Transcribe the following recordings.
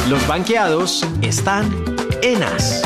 Los banqueados están en As.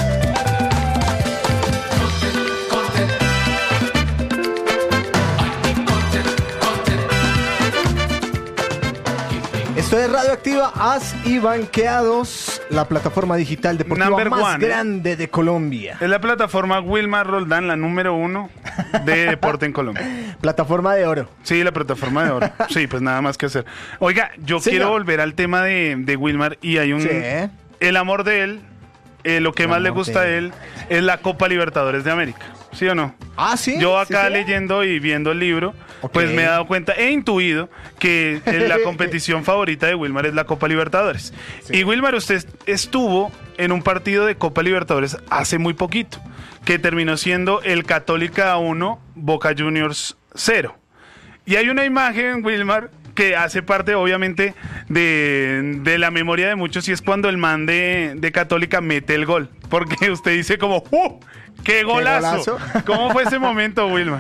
Esto es Radioactiva, As y Banqueados, la plataforma digital deportiva más grande de Colombia. Es la plataforma Wilmar Roldán, la número 1 de deporte en Colombia. Plataforma de oro. Sí, la plataforma de oro. Sí, pues nada más que hacer. Oiga, yo quiero volver al tema de Wilmar y hay un... Sí. El amor de él, lo que más le gusta a él es la Copa Libertadores de América. ¿Sí o no? Ah, sí. Yo acá ¿Sí? leyendo y viendo el libro, pues me he dado cuenta, he intuido que la competición favorita de Wilmar es la Copa Libertadores. Sí. Y Wilmar, usted estuvo en un partido de Copa Libertadores hace muy poquito, que terminó siendo el Católica 1, Boca Juniors 0. Y hay una imagen, Wilmar, que hace parte obviamente de la memoria de muchos, y es cuando el man de Católica mete el gol. Porque usted dice como, ¡qué golazo! ¿Cómo fue ese momento, Wilmar?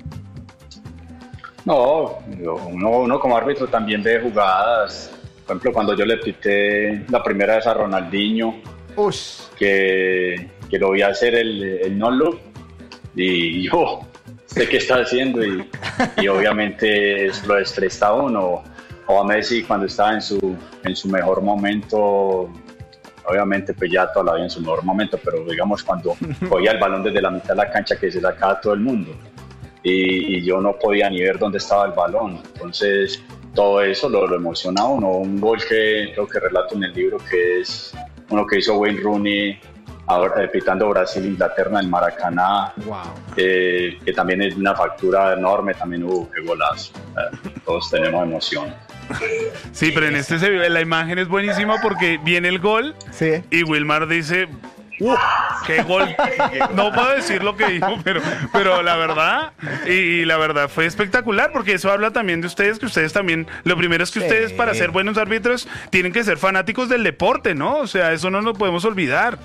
No, uno como árbitro también ve jugadas. Por ejemplo, cuando yo le pité la primera vez a Ronaldinho, que lo vi hacer el no-look, y yo, ¿usted qué está haciendo? Y obviamente eso lo estresa a uno. O a Messi cuando estaba en su mejor momento, obviamente pues ya toda la vida en su mejor momento, pero digamos cuando cogía el balón desde la mitad de la cancha que se sacaba todo el mundo. Y yo no podía ni ver dónde estaba el balón. Entonces todo eso lo emociona a uno. Un gol que creo que relato en el libro, que es uno que hizo Wayne Rooney ahora pitando Brasil-Inglaterra en el Maracaná, que también es una factura enorme. También qué golazo. Todos tenemos emoción. Sí, pero en la imagen es buenísima porque viene el gol y Wilmar dice... ¡Qué gol! No puedo decir lo que dijo, pero la verdad, y la verdad fue espectacular, porque eso habla también de ustedes, que ustedes también, lo primero es que ustedes para ser buenos árbitros tienen que ser fanáticos del deporte, ¿no? O sea, eso no lo podemos olvidar.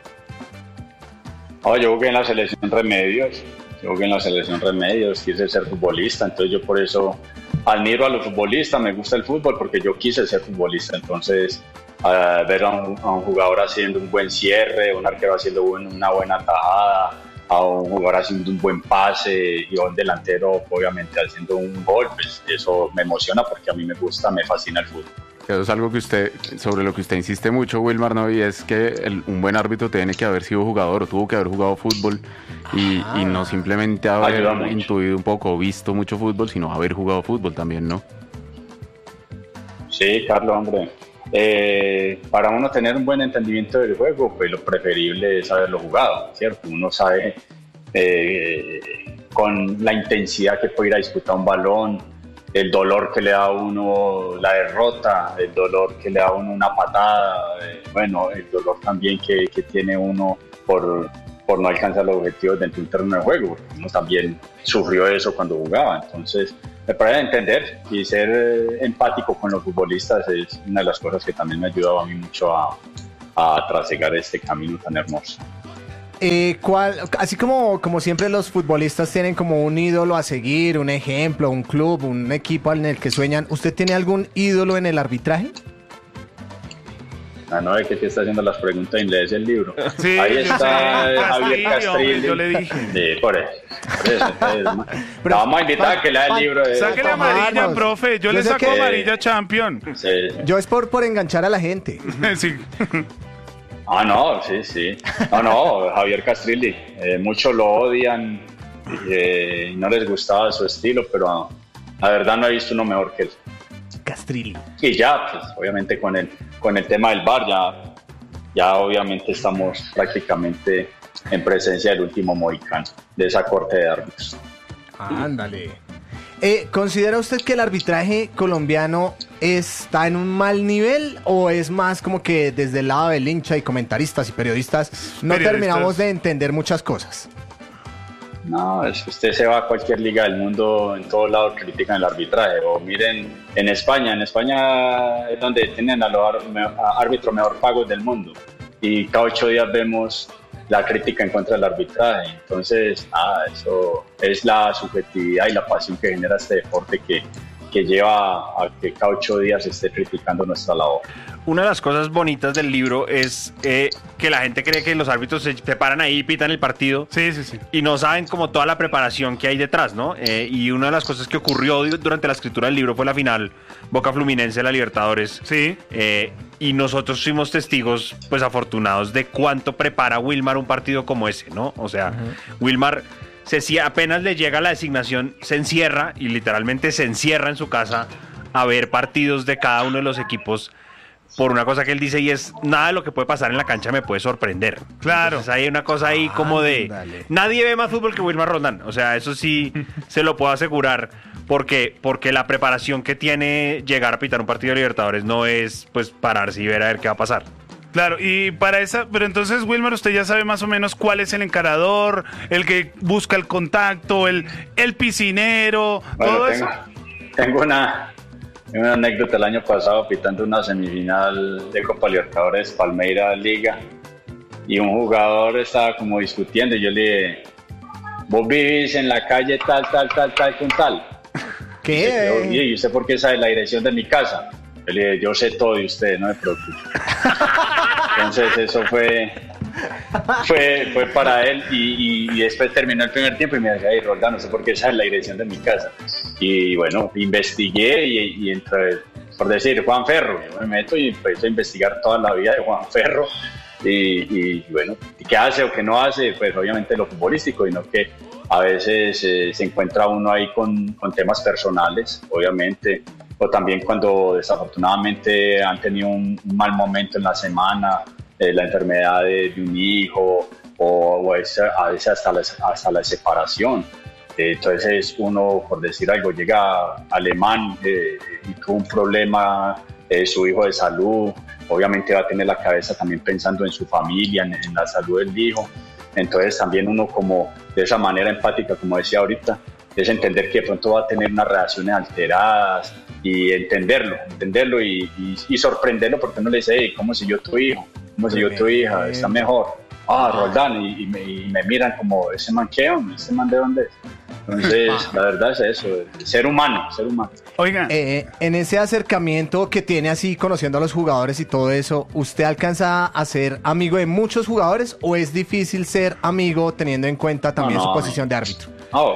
Yo jugué en la selección Remedios, quise ser futbolista, entonces yo por eso admiro a los futbolistas, me gusta el fútbol porque yo quise ser futbolista, entonces... ver a un jugador haciendo un buen cierre, un arquero haciendo una buena tajada, a un jugador haciendo un buen pase y a un delantero obviamente haciendo un gol, pues eso me emociona porque a mí me gusta, me fascina el fútbol. Eso es algo que sobre lo que usted insiste mucho, Wilmar, ¿no? Y es que un buen árbitro tiene que haber sido jugador o tuvo que haber jugado fútbol y no simplemente haber intuido un poco o visto mucho fútbol, sino haber jugado fútbol también, ¿no? Sí, Carlos, hombre. Para uno tener un buen entendimiento del juego, pues lo preferible es haberlo jugado, ¿cierto? Uno sabe con la intensidad que puede ir a disputar un balón, el dolor que le da a uno la derrota, el dolor que le da a uno una patada, el dolor también que tiene uno por no alcanzar los objetivos dentro de un terreno de juego, porque uno también sufrió eso cuando jugaba, entonces me parece entender y ser empático con los futbolistas es una de las cosas que también me ha ayudado a mí mucho a trasegar este camino tan hermoso. Así como siempre los futbolistas tienen como un ídolo a seguir, un ejemplo, un club, un equipo en el que sueñan, ¿usted tiene algún ídolo en el arbitraje? No, es que te está haciendo las preguntas y lees el libro. Sí, ahí está Javier Castrilli. Yo le dije. Sí, por eso. Pero vamos a invitar a que lea el libro. Sáquele amarilla, profe. Yo le saco amarilla Champion. Sí. Yo es por enganchar a la gente. Sí. No, sí. No, Javier Castrilli. Muchos lo odian y no les gustaba su estilo, pero la verdad no he visto uno mejor que él. Castrilli. Y ya, pues obviamente con el tema del VAR, ya obviamente estamos prácticamente en presencia del último mohicano de esa corte de árbitros. Ándale. ¿Considera usted que el arbitraje colombiano está en un mal nivel o es más como que desde el lado del hincha y comentaristas y periodistas no terminamos de entender muchas cosas? No, es que usted se va a cualquier liga del mundo, en todos lados critican el arbitraje. O miren, en España es donde tienen a los árbitros mejor pagos del mundo. Y cada 8 días vemos la crítica en contra del arbitraje. Entonces, eso es la subjetividad y la pasión que genera este deporte que que lleva a que cada 8 días esté criticando nuestra labor. Una de las cosas bonitas del libro es que la gente cree que los árbitros se paran ahí y pitan el partido. Sí. Y no saben como toda la preparación que hay detrás, ¿no? Y una de las cosas que ocurrió durante la escritura del libro fue la final Boca Fluminense de la Libertadores. Sí. Y nosotros fuimos testigos, pues afortunados, de cuánto prepara Wilmar un partido como ese, ¿no? O sea, Wilmar, apenas le llega la designación, se encierra y literalmente se encierra en su casa a ver partidos de cada uno de los equipos por una cosa que él dice, y es: nada de lo que puede pasar en la cancha me puede sorprender. Claro. Entonces hay una cosa ahí como de nadie ve más fútbol que Wilmar Roldán. O sea, eso sí se lo puedo asegurar, porque la preparación que tiene llegar a pitar un partido de Libertadores no es pues pararse y ver a ver qué va a pasar. Claro, y pero entonces, Wilmar, usted ya sabe más o menos cuál es el encarador, el que busca el contacto, el piscinero, bueno, todo eso. Tengo una anécdota el año pasado pitando una semifinal de Copa Libertadores, Palmeiras Liga, y un jugador estaba como discutiendo y yo le dije: vos vivís en la calle tal con tal. ¿Qué? ¿Y usted por qué sabe la dirección de mi casa? Yo le dije: yo sé todo de usted, no me preocupe. Entonces eso fue para él, y después terminó el primer tiempo y me decía: hey, Roldán, no sé por qué sabe la dirección de mi casa. Y bueno, investigué y entré, por decir, Juan Ferro. Yo me meto y empecé a investigar toda la vida de Juan Ferro. Y bueno, ¿qué hace o qué no hace? Pues obviamente lo futbolístico, sino que a veces se encuentra uno ahí con temas personales, obviamente, o también cuando desafortunadamente han tenido un mal momento en la semana, la enfermedad de un hijo, o a veces hasta la separación. Entonces uno, por decir algo, llega alemán y tuvo un problema, su hijo de salud, obviamente va a tener la cabeza también pensando en su familia, en la salud del hijo. Entonces también uno, como de esa manera empática, como decía ahorita, es entender que de pronto va a tener unas reacciones alteradas, y entenderlo y sorprenderlo, porque uno le dice: hey, ¿cómo siguió tu hijo? ¿Cómo siguió tu hija? ¿Está mejor? Roldán, y me miran como: ¿ese man qué? ¿Ese man de dónde es? Entonces, la verdad es eso, ser humano. Oiga, en ese acercamiento que tiene así, conociendo a los jugadores y todo eso, ¿usted alcanza a ser amigo de muchos jugadores o es difícil ser amigo teniendo en cuenta también su posición de árbitro?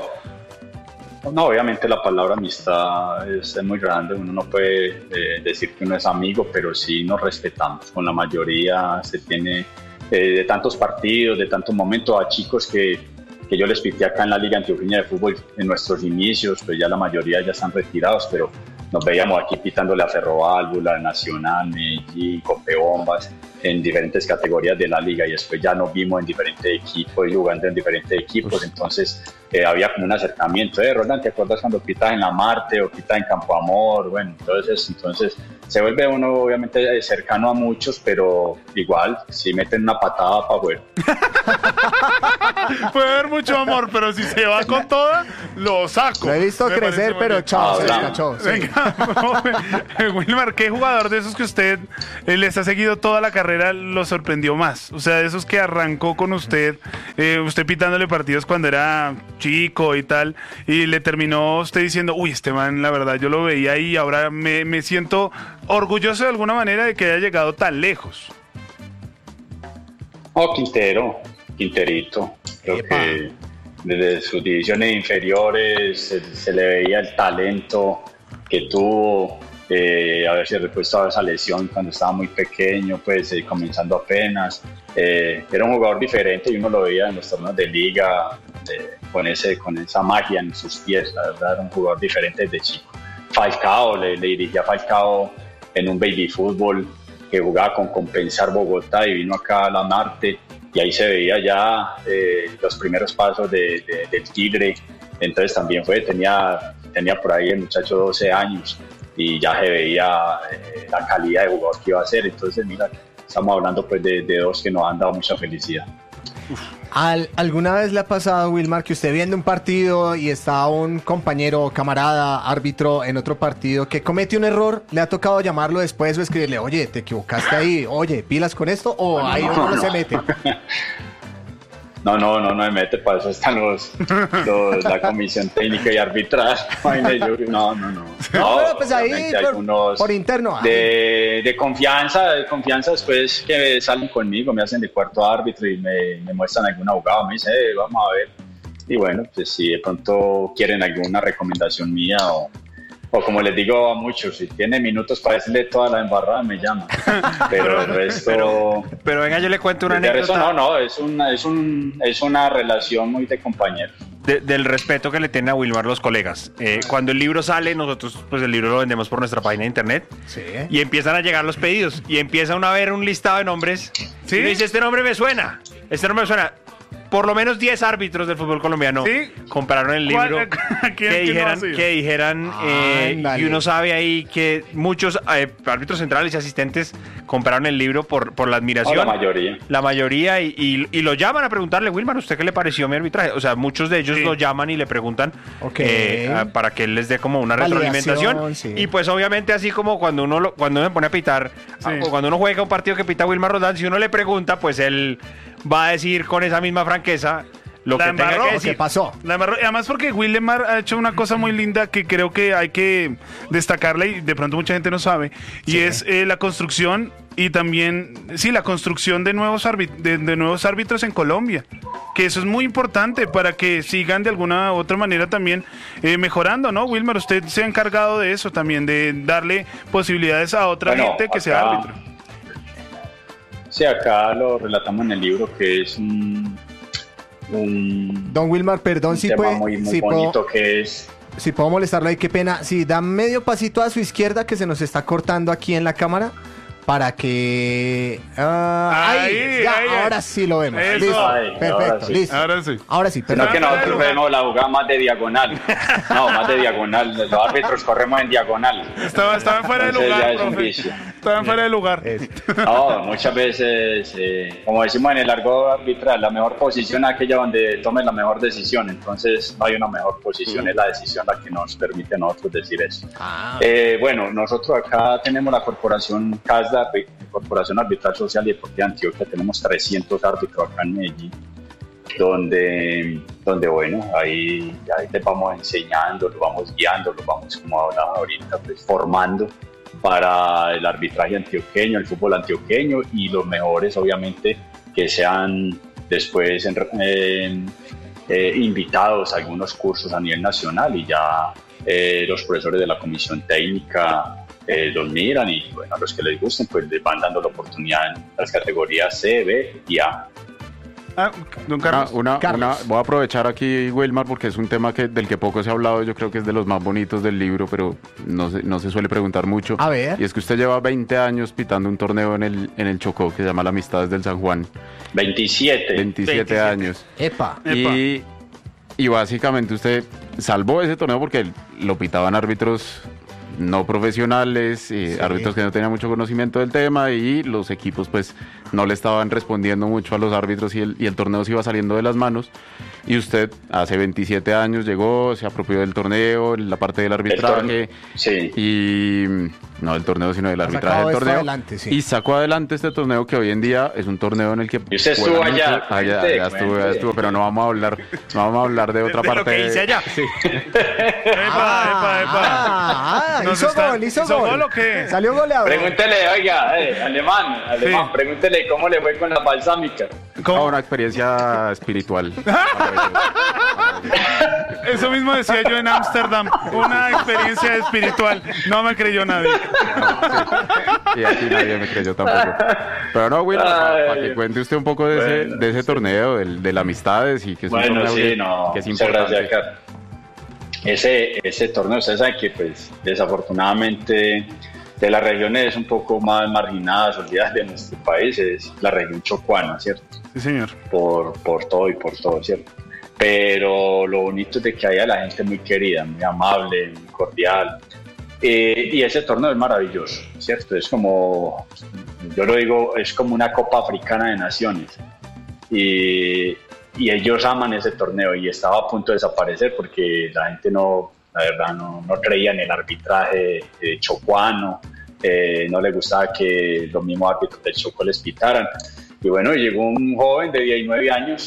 No, obviamente la palabra amistad es muy grande. Uno no puede decir que uno es amigo, pero sí nos respetamos. Con la mayoría se tiene de tantos partidos, de tantos momentos, a chicos que yo les pité acá en la Liga Antioqueña de Fútbol en nuestros inicios, pues ya la mayoría ya están retirados, pero nos veíamos aquí pitándole a Ferroválvula, Nacional, Medellín, Copebombas, en diferentes categorías de la liga, y después ya nos vimos en diferentes equipos y jugando en diferentes equipos. Entonces había como un acercamiento. Roland, ¿te acuerdas cuando pitas en la Marte o pitas en Campo Amor? Bueno, entonces se vuelve uno obviamente cercano a muchos, pero igual si meten una patada para afuera. Puede haber mucho amor, pero si se va con toda, lo saco. Lo he visto crecer, pero chao, se descachó. Sí. Venga, Wilmar, ¿qué jugador de esos que usted les ha seguido toda la carrera lo sorprendió más? O sea, de esos que arrancó con usted pitándole partidos cuando era chico y tal, y le terminó usted diciendo: uy, este man, la verdad, yo lo veía y ahora me siento orgulloso de alguna manera de que haya llegado tan lejos. Quinterito. Creo que desde sus divisiones inferiores se le veía el talento que tuvo, haberse repuesto a esa lesión cuando estaba muy pequeño, pues comenzando apenas. Era un jugador diferente y uno lo veía en los torneos de liga con esa magia en sus pies. La verdad, era un jugador diferente desde chico. Falcao, le dirigía a Falcao en un baby fútbol que jugaba con Compensar Bogotá, y vino acá a la Marte, y ahí se veía ya los primeros pasos del Tigre. Entonces también tenía por ahí el muchacho 12 años y ya se veía la calidad de jugador que iba a ser. Entonces mira, estamos hablando pues de dos que nos han dado mucha felicidad. ¿Alguna vez le ha pasado, Wilmar, que usted viendo un partido y está un compañero, camarada, árbitro en otro partido que comete un error, le ha tocado llamarlo después o escribirle: oye, te equivocaste ahí, oye, pilas con esto, o ahí uno no se mete? No me mete, para eso están la comisión técnica y arbitral. No, pero pues ahí por interno. De confianza después que salen conmigo, me hacen de cuarto árbitro y me muestran algún abogado, me dice, vamos a ver. Y bueno, pues si de pronto quieren alguna recomendación mía o como les digo a muchos, si tiene minutos para decirle toda la embarrada, me llama. Pero el resto... Pero venga, yo le cuento una anécdota. No, es una relación muy de compañeros. Del respeto que le tienen a Wilmar los colegas. Cuando el libro sale, nosotros pues el libro lo vendemos por nuestra página de internet. Sí. Y empiezan a llegar los pedidos. Y empieza uno a ver un listado de nombres. ¿Sí? Y me dice, este nombre me suena. Por lo menos 10 árbitros del fútbol colombiano compraron el libro que dijeran y uno sabe ahí que muchos árbitros centrales y asistentes compraron el libro por la admiración. La mayoría y lo llaman a preguntarle, Wilmar, ¿usted qué le pareció mi arbitraje? O sea, muchos de ellos lo llaman y le preguntan para que él les dé como una retroalimentación. Y pues obviamente así como cuando uno me pone a pitar, o cuando uno juega un partido que pita Wilmar Roldán, si uno le pregunta, pues él va a decir con esa misma franqueza lo que tenga que decir. ¿Qué pasó? Además porque Wilmar ha hecho una cosa muy linda que creo que hay que destacarla y de pronto mucha gente no sabe, y es la construcción y también, la construcción de nuevos árbitros en Colombia, que eso es muy importante para que sigan de alguna u otra manera también mejorando, ¿no? Wilmar, usted se ha encargado de eso también, de darle posibilidades a otra gente que sea árbitro. Sí, acá lo relatamos en el libro, que es un Don Wilmar, perdón, si puede, muy bonito, que es... Si puedo molestarlo ahí, qué pena. Si da medio pasito a su izquierda, que se nos está cortando aquí en la cámara, para que... ahora sí lo vemos. Eso. Listo, perfecto, ahora sí. listo. Ahora sí. Sino que nosotros vemos la jugada más de diagonal. Más de diagonal. Los árbitros corremos en diagonal. Estaban fuera de lugar, profe. Estaban fuera de lugar. Muchas veces, como decimos en el argot arbitral, la mejor posición es aquella donde tomen la mejor decisión. Entonces no hay una mejor posición, es la decisión la que nos permite a nosotros decir eso. Bueno, nosotros acá tenemos la corporación CASDA, Corporación Arbitral Social y Deportiva de Antioquia. Tenemos 300 árbitros acá en Medellín, donde bueno, ahí les vamos enseñando, los vamos guiando, los vamos, como hablaba ahorita, pues formando para el arbitraje antioqueño, el fútbol antioqueño, y los mejores obviamente que sean después invitados a algunos cursos a nivel nacional, y ya los profesores de la comisión técnica los miran, y bueno, a los que les gusten pues les van dando la oportunidad en las categorías C, B y A. Don Carlos. Voy a aprovechar aquí, Wilmar, porque es un tema del que poco se ha hablado. Yo creo que es de los más bonitos del libro, pero no se suele preguntar mucho. A ver. Y es que usted lleva 20 años pitando un torneo en el Chocó que se llama la Amistades del San Juan. 27 años. Epa. Y básicamente usted salvó ese torneo porque lo pitaban árbitros no profesionales, árbitros que no tenían mucho conocimiento del tema, y los equipos pues no le estaban respondiendo mucho a los árbitros, y el torneo se iba saliendo de las manos. Y usted hace 27 años llegó, se apropió del torneo, la parte del arbitraje, y no del torneo sino del arbitraje del torneo, y sacó adelante este torneo, que hoy en día es un torneo en el que... ¿Y usted estuvo allá? Allá estuvo, pero no vamos a hablar de otra parte. Lo que hice allá. Sí. Epa. Hizo gol. ¿O qué? Salió goleador. Pregúntele, oiga, alemán, pregúntele cómo le fue con la balsámica. Una experiencia espiritual. Eso mismo decía yo en Ámsterdam, una experiencia espiritual. No me creyó nadie. Y aquí nadie me creyó tampoco. Pero no, Will, para que cuente usted un poco de ese torneo, de la Amistades, y que es un torneo que es importante. Muchas gracias, ese torneo, ustedes saben que pues desafortunadamente de las regiones un poco más marginadas, olvidadas de nuestro país, es la región chocuana, ¿cierto? Sí, señor. Por todo, ¿cierto? Pero lo bonito es de que haya la gente muy querida, muy amable, muy cordial. Y ese torneo es maravilloso, ¿cierto? Es como, yo lo digo, es como una Copa Africana de Naciones. Y ellos aman ese torneo, y estaba a punto de desaparecer porque la gente no creía en el arbitraje chocuano, no le gustaba que los mismos árbitros del Chocó les pitaran. Y bueno, llegó un joven de 19 años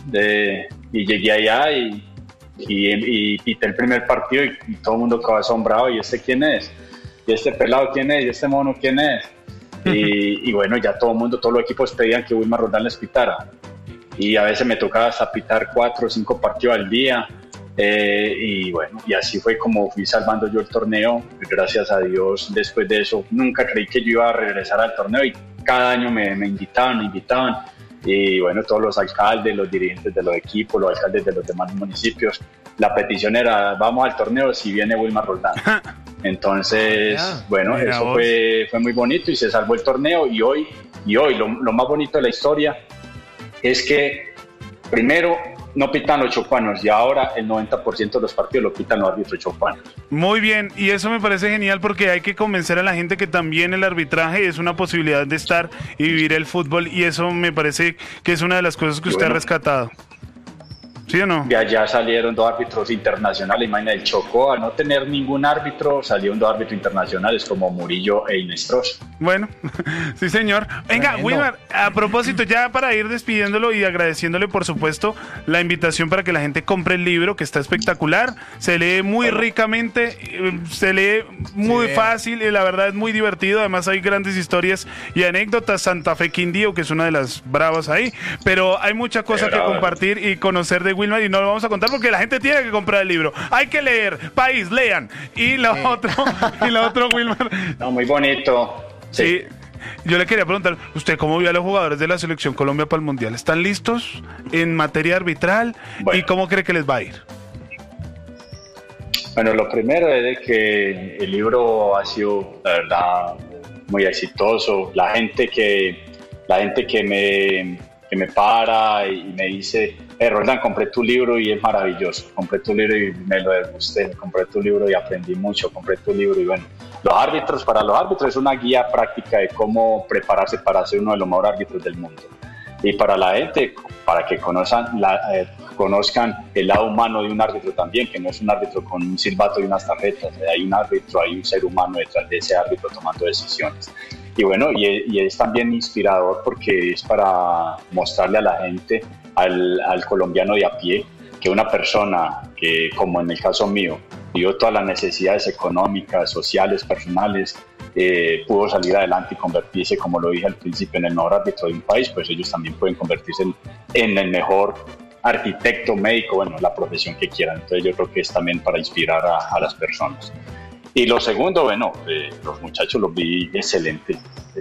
y llegué allá y pité el primer partido y todo el mundo quedó asombrado. ¿Y este quién es? ¿Y este pelado quién es? ¿Y este mono quién es? Y bueno, ya todos los equipos pedían que Wilmar Roldán les pitara. Y a veces me tocaba hasta pitar 4 o 5 partidos al día. Y bueno, y así fue como fui salvando yo el torneo. Gracias a Dios, después de eso, nunca creí que yo iba a regresar al torneo y cada año me invitaban. Y bueno, todos los alcaldes, los dirigentes de los equipos, los alcaldes de los demás municipios, la petición era, vamos al torneo si viene Wilmar Roldán. Entonces, bueno, eso fue muy bonito y se salvó el torneo. Y hoy lo más bonito de la historia es que primero no pitan los chocuanos y ahora el 90% de los partidos lo pitan los árbitros chocuanos. Muy bien, y eso me parece genial porque hay que convencer a la gente que también el arbitraje es una posibilidad de estar y vivir el fútbol, y eso me parece que es una de las cosas que usted ha rescatado. ¿Sí o no? De allá salieron 2 árbitros internacionales. Imagina, el Chocó, al no tener ningún árbitro, salieron 2 árbitros internacionales como Murillo e Inestros. Bueno, sí señor. Venga, Wilmar, a propósito, ya para ir despidiéndolo y agradeciéndole por supuesto la invitación para que la gente compre el libro, que está espectacular, se lee muy ricamente, se lee muy fácil y la verdad es muy divertido. Además hay grandes historias y anécdotas. Santa Fe Quindío, que es una de las bravas ahí, pero hay mucha cosa que compartir y conocer de Wilmar, y no lo vamos a contar porque la gente tiene que comprar el libro. Hay que leer, país, lean. Y lo otro, Wilmar. No, muy bonito. Sí. Yo le quería preguntar, ¿usted cómo vio a los jugadores de la Selección Colombia para el Mundial? ¿Están listos en materia arbitral? Bueno. ¿Y cómo cree que les va a ir? Bueno, lo primero es de que el libro ha sido, la verdad, muy exitoso. La gente que me para y me dice, Roldán, compré tu libro y es maravilloso, compré tu libro y me lo degusté, compré tu libro y aprendí mucho, compré tu libro. Y bueno, para los árbitros es una guía práctica de cómo prepararse para ser uno de los mejores árbitros del mundo. Y para la gente, para que conozcan el lado humano de un árbitro también, que no es un árbitro con un silbato y unas tarjetas, hay un árbitro, hay un ser humano detrás de ese árbitro tomando decisiones. Y bueno, y es también inspirador porque es para mostrarle a la gente, al colombiano de a pie, que una persona que, como en el caso mío, vio todas las necesidades económicas, sociales, personales, pudo salir adelante y convertirse, como lo dije al principio, en el mejor árbitro de un país, pues ellos también pueden convertirse en el mejor arquitecto, médico, bueno, la profesión que quieran. Entonces yo creo que es también para inspirar a las personas. Y lo segundo, bueno, los muchachos los vi excelente.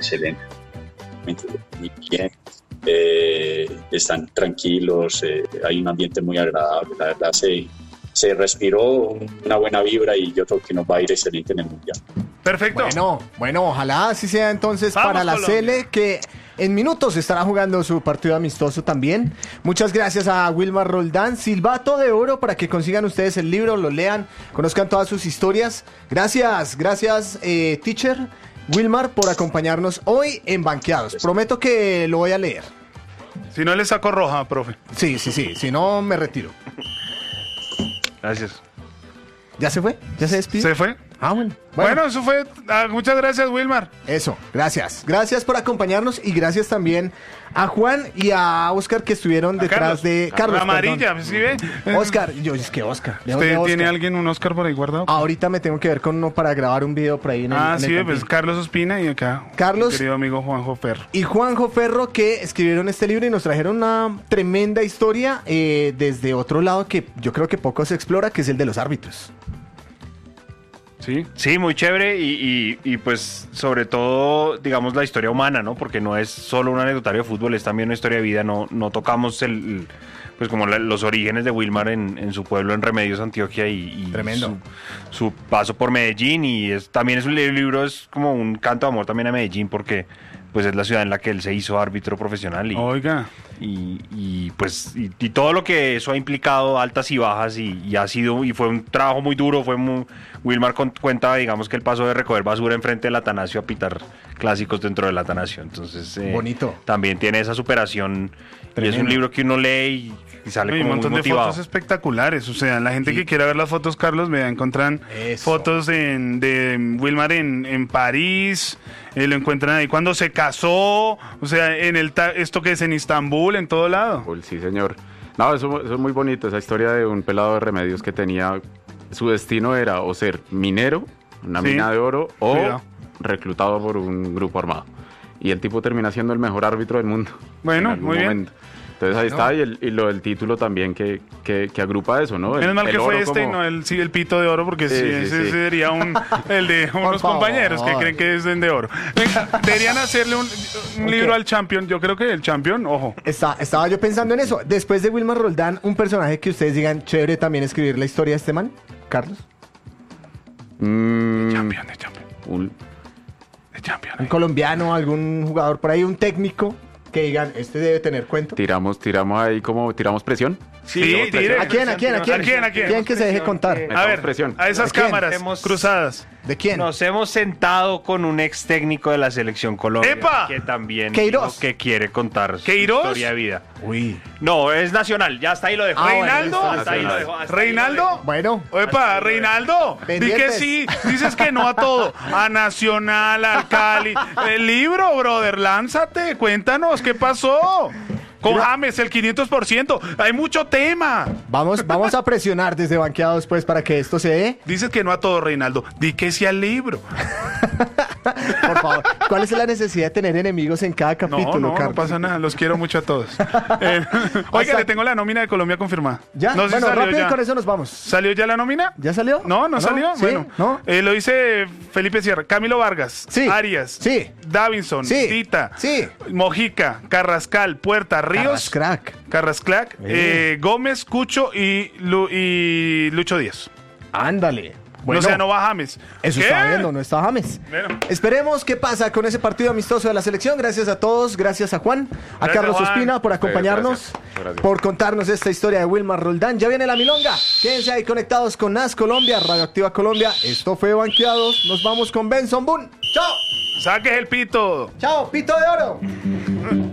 Muy bien, están tranquilos, hay un ambiente muy agradable, la verdad se respiró una buena vibra y yo creo que nos va a ir excelente en el Mundial. Perfecto. Bueno, ojalá así sea entonces. Vamos, para la Cele, que en minutos estará jugando su partido amistoso también. Muchas gracias a Wilmar Roldán, Silbato de Oro, para que consigan ustedes el libro, lo lean, conozcan todas sus historias. Gracias, teacher Wilmar, por acompañarnos hoy en Banqueados. Prometo que lo voy a leer. Si no, le saco roja, profe. Sí, si no, me retiro. Gracias. ¿Ya se fue? ¿Ya se despidió? ¿Se fue? Bueno, eso fue. Muchas gracias, Wilmar. Eso, gracias. Gracias por acompañarnos y gracias también a Juan y a Oscar, que estuvieron detrás de Carlos. La amarilla, ¿sí ve? Oscar. ¿Usted tiene alguien un Oscar por ahí guardado? Ahorita me tengo que ver con uno para grabar un video por ahí en el pues Carlos Ospina y acá Carlos, mi querido amigo Juanjo Ferro. Y Juanjo Ferro, que escribieron este libro y nos trajeron una tremenda historia desde otro lado que yo creo que poco se explora, que es el de los árbitros. Sí, muy chévere y pues sobre todo, digamos, la historia humana, ¿no? Porque no es solo un anecdotario de fútbol, es también una historia de vida. No tocamos pues como los orígenes de Wilmar en su pueblo, en Remedios, Antioquia, y su paso por Medellín. Y también es un libro, es como un canto de amor también a Medellín, porque pues es la ciudad en la que él se hizo árbitro profesional. Oiga. Y todo lo que eso ha implicado, altas y bajas, y ha sido, y fue un trabajo muy duro. Wilmar cuenta, digamos, que el paso de recoger basura enfrente del Atanasio a pitar clásicos dentro del Atanasio. Entonces, bonito. También tiene esa superación. Tremendo. Y es un libro que uno lee y sale como muy motivado. Un montón de fotos espectaculares. O sea, la gente que quiera ver las fotos, Carlos, encuentran fotos de Wilmar en París. Lo encuentran ahí cuando se casó. O sea, esto que es en Istambul, en todo lado. Sí, señor. No, eso es muy bonito, esa historia de un pelado de Remedios que tenía, su destino era o ser minero, una mina de oro, o reclutado por un grupo armado. Y el tipo termina siendo el mejor árbitro del mundo. Bueno, muy bien. Entonces ahí está, y lo del título también que agrupa eso, ¿no? Menos mal que fue este como... y no el pito de oro, porque ese sería el de unos compañeros que creen que es de oro. Venga, deberían hacerle un libro al Champion. Yo creo que el Champion, ojo. Estaba yo pensando en eso. Después de Wilmar Roldán, un personaje que ustedes digan, chévere también escribir la historia de este man, Carlos. De Champion. Un colombiano, algún jugador por ahí, un técnico. Que digan, este debe tener cuento. Tiramos ahí como tiramos presión. Sí, ¿A quién? ¿Quién que se deje contar? A ver, a esas cámaras cruzadas. ¿De quién? Nos hemos sentado con un ex técnico de la selección Colombia. ¡Epa! Que también Queiroz. dijo que quiere contar su ¿Queiroz? historia de vida. Uy. No, es nacional. Ya hasta ahí lo dejó. ¿Reinaldo? Hasta ahí lo dejó. ¿Reinaldo? Bueno. Epa, Reinaldo. Di que Pendientes. sí. Dices que no a todo. A Nacional, al Cali. El libro, brother. Lánzate. Cuéntanos qué pasó. Con James, el 500%. Hay mucho tema. Vamos a presionar desde Banqueado después para que esto se dé. Dices que no a todo, Reinaldo. Di que sí al libro. Por favor. ¿Cuál es la necesidad de tener enemigos en cada capítulo, No Carlos? pasa nada. Los quiero mucho a todos. Oiga, le tengo la nómina de Colombia confirmada. ¿Ya? No sé si Bueno, salió rápido ya. y con eso nos vamos. ¿Salió ya la nómina? ¿Ya salió? No salió. ¿Sí? Bueno, ¿No? lo dice Felipe Sierra. Camilo Vargas. Sí. Arias. Sí. Davinson. Sí. Tita. Sí. Mojica. Carrascal. Puerta. Ríos. Carrasclac. Gómez, Cucho y Lucho Díaz. Ándale. Bueno, O sea, no va James. Eso ¿Qué? está viendo, no está James. Bueno. Esperemos qué pasa con ese partido amistoso de la selección. Gracias a todos, gracias a Juan, a Gracias, Carlos Juan. Ospina por acompañarnos, Gracias. por contarnos esta historia de Wilmar Roldán. Ya viene la milonga. Quédense ahí conectados con NAS Colombia, Radioactiva Colombia. Esto fue Banqueados. Nos vamos con Benson Boone. ¡Chao! Saques el pito. ¡Chao, pito de oro!